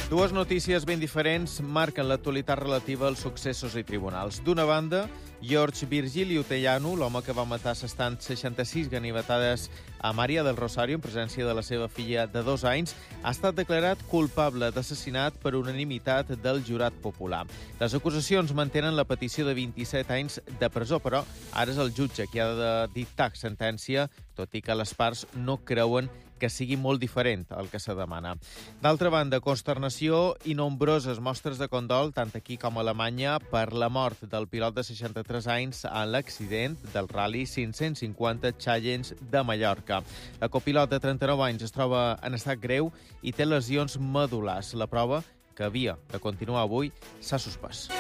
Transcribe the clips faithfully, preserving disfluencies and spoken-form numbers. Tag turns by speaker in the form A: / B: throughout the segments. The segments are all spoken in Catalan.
A: Dues notícies ben diferents marquen l'actualitat relativa als successos i tribunals. D'una banda, George Virgilio Tellano, l'home que va matar assestant seixanta-sis ganivetades a Maria del Rosario en presència de la seva filla de dos anys, ha estat declarat culpable d'assassinat per unanimitat del jurat popular. Les acusacions mantenen la petició de vint-i-set anys de presó, però ara és el jutge qui ha de dictar sentència, tot i que les parts no creuen que sigui molt diferent el que se demana. D'altra banda, consternació i nombroses mostres de condol, tant aquí com a Alemanya, per la mort del pilot de seixanta-tres anys en l'accident del Rally cinc-cents cinquanta Challenge de Mallorca. La copilot de trenta-nou anys es troba en estat greu i té lesions medul·lars. La prova, que havia de continuar avui, s'ha suspès.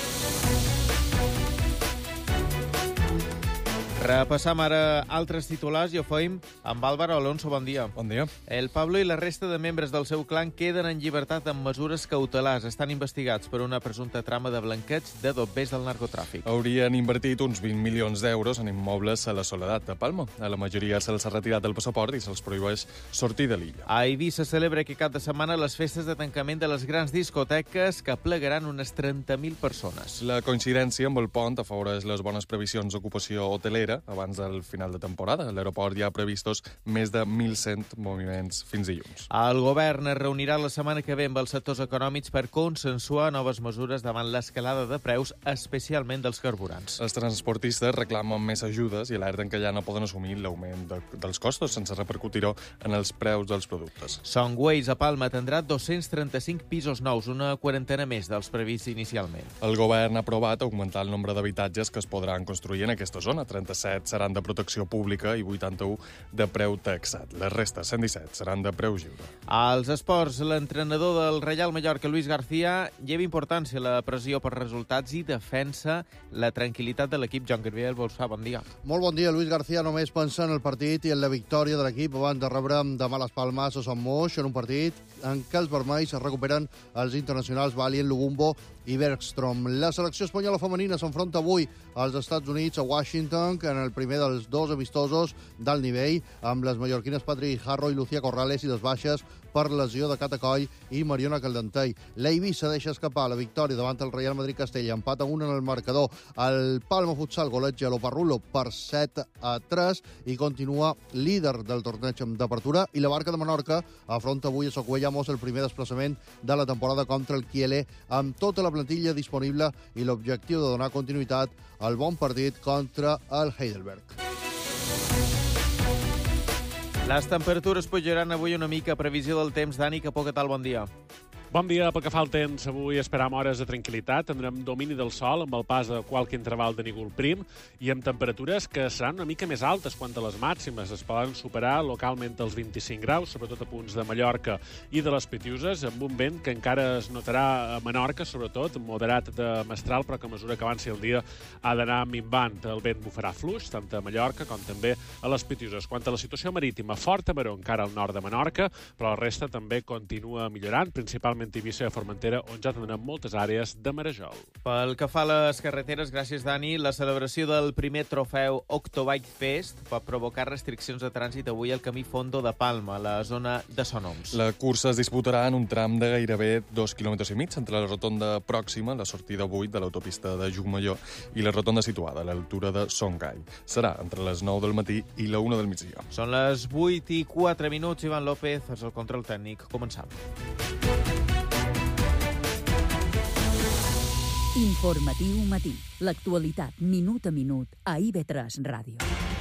A: Repassam ara altres titulars i ho feim amb Álvaro Alonso. Bon dia.
B: Bon dia.
A: El Pablo i la resta de membres del seu clan queden en llibertat amb mesures cautelars. Estan investigats per una presumpta trama de blanqueig de dobbers del narcotràfic.
B: Haurien invertit uns vint milions d'euros en immobles a la Soledat de Palma. A la majoria se'ls ha retirat el passaport i se'ls prohibeix sortir de l'illa.
A: A Eivissa celebra aquest cap de setmana les festes de tancament de les grans discoteques que plegaran unes trenta mil persones.
B: La coincidència amb el pont afavoreix les bones previsions d'ocupació hotelera abans del final de temporada. A l'aeroport hi ha previstos més de mil cent moviments fins dilluns.
A: El govern es reunirà la setmana que ve amb els sectors econòmics per consensuar noves mesures davant l'escalada de preus, especialment dels carburants.
B: Els transportistes reclamen més ajudes i alerten que ja no poden assumir l'augment de, dels costos sense repercutir-ho en els preus dels productes.
A: Songways a Palma tindrà dos-cents trenta-cinc pisos nous, una quarantena més dels prevists inicialment.
B: El govern ha aprovat augmentar el nombre d'habitatges que es podran construir en aquesta zona. trenta-set seran de protecció pública i vuitanta-u de preu taxat. Les restes, cent disset, seran de preu lliure.
A: Als esports, l'entrenador del Reial Mallorca, Luis García, lleva importància la pressió per resultats i defensa la tranquil·litat de l'equip. Joan Gabriel Bolsà, bon dia.
C: Molt bon dia. Luis García només pensa en el partit i en la victòria de l'equip abans de rebre demà les Palmes a Son Moix, en un partit en què els vermells es recuperen els internacionals Valient, Lugumbo i Bergstrom. La selecció espanyola femenina s'enfronta avui als Estats Units, a Washington, en el primer dels dos amistosos d'alt nivell, amb les mallorquines Patri Jarro i Lucía Corrales i les baixes per lesió de Cata Coll i Mariona Caldentei. L'Eivissa deixa escapar la victòria davant el Real Madrid Castella, empat a un en el marcador. El Palma Futsal goleja l'Oparrulo per set a tres i continua líder del torneig d'apertura, i la Barca de Menorca afronta avui a Socuellamos el primer desplaçament de la temporada contra el Kiele, amb tota la plantilla disponible i l'objectiu de donar continuïtat al bon partit contra el Heidelberg.
A: Les temperatures pujaran avui una mica. Previsió del temps, Dani Capó, què tal? Bon dia.
D: Bon dia. Pel que fa al temps, avui esperam hores de tranquil·litat. Tindrem domini del sol amb el pas de qualque interval de nígul prim i amb temperatures que seran una mica més altes quant a les màximes. Es poden superar localment els vint-i-cinc graus, sobretot a punts de Mallorca i de les Pitiuses, amb un vent que encara es notarà a Menorca, sobretot, moderat de mestral, però que a mesura que avanci el dia ha d'anar minvant. El vent bufarà fluix, tant a Mallorca com també a les Pitiuses. Quant a la situació marítima, forta maró encara al nord de Menorca, però la resta també continua millorant, principalment Eivissa i Formentera, on ja tindrem moltes àrees de marejol.
A: Pel que fa a les carreteres, gràcies, Dani, la celebració del primer trofeu Octobike Fest va provocar restriccions de trànsit avui al camí Fondo de Palma, a la zona de Sonoms.
B: La cursa es disputarà en un tram de gairebé dos quilòmetres i mig entre la rotonda pròxima, la sortida vuit de l'autopista de Llucmajor, i la rotonda situada a l'altura de Son Gai. Serà entre les nou del matí i la una del migdia.
A: Són les vuit i quatre minuts. Ivan López és el control tècnic. Començam.
E: Informatiu matí. L'actualitat minut a minut a I V tres Ràdio.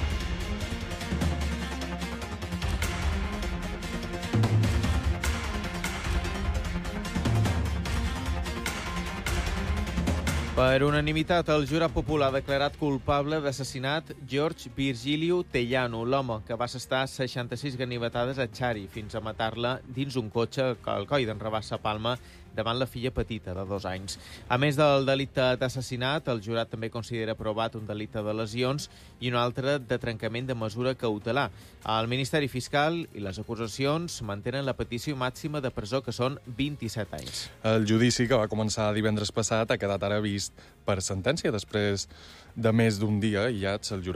A: Per unanimitat, el jurat popular ha declarat culpable d'assassinat George Virgilio Tellano, l'home que va assestar seixanta-sis ganivetades a Xari fins a matar-la dins un cotxe al coll d'en Rabassa, Palma, davant la filla petita de dos anys. A més del delicte d'assassinat, el jurat també considera provat un delicte de lesions i un altre de trencament de mesura cautelar. El Ministeri Fiscal i les acusacions mantenen la petició màxima de presó, que són vint-i-set anys.
B: El judici, que va començar divendres passat, ha quedat ara vist per sentència després de més d'un dia aïllats. El jurat